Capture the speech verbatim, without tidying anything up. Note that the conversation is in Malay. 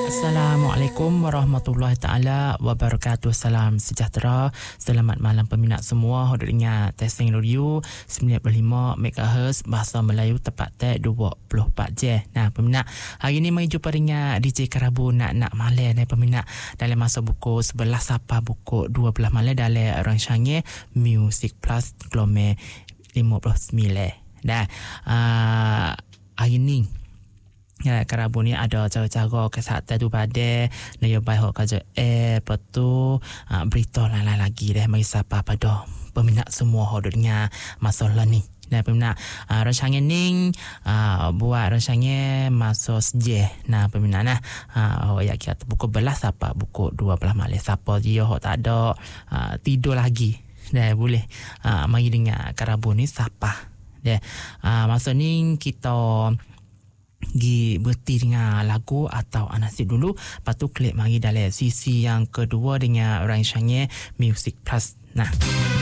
Assalamualaikum warahmatullahi taala wabarakatuh. Salam sejahtera. Selamat malam peminat semua. Hodok dengar Testing Radio sembilan puluh lima megahertz bahasa Melayu tepat teh dua puluh empat jam. Nah, peminat, hari ni mari jumpa dengan D J Kerabu nak nak malam ni peminat. Dalam masa buku sebelas sampai buku dua belas malam dalam rancangan Music Plus Glome lima puluh sembilan. Dah uh, hari ni ya, Kerabu ni ada cara-cara kesihatan tu pada naya baik hok kerja eh betul uh, berita lain-lain lagi dah mari sapa pada peminat semua hok dengar masalah ni. Dan peminat uh, rancangan ni uh, buat rancangan masa sejah. Nah peminat nah uh, ya kita buku belas apa buku dua belas malam siapa dia hok tak ada uh, tidur lagi dah boleh uh, mari dengar Kerabu ni sapa. Dah uh, masa ni kita gi berhenti dengan lagu atau anasib dulu, lepas tu klik mari dalam sisi yang kedua dengan rancangan Music Plus. Nah